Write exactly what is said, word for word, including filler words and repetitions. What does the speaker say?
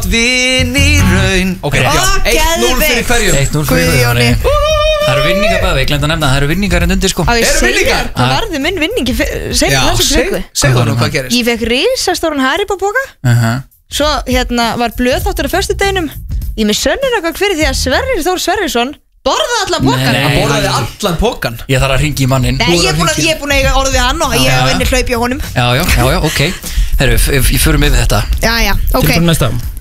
vinn í raun. Ok, já, eitt núll fyrir hverjum. eitt núll fyrir Guðjóni. Það eru vinningar bæði, ég glemt að nefna það eru vinningar en undir sko. Eru vinningar? Hvað varði minn vinningi? Segðu þessu tryggu. Segðu nú hvað gerist. Ég fekk risastóran Haribo-poka. Svo hérna var blöðþáttur á föstudeginum. Ég með sönnunargögn fyrir því að Sverrir Þór Sverrisson borðaði allan pokan. Hann borðaði allan pokan. Ég þarf að hringja í mannin. Nei, ég er búin að, ég er búin að eiga orðið við hann og ég hef inni hlaupi á honum. Já, já, já, já, ok. Herru, ég förum yfir þetta. Já, já, ok. Til fyrir næsta.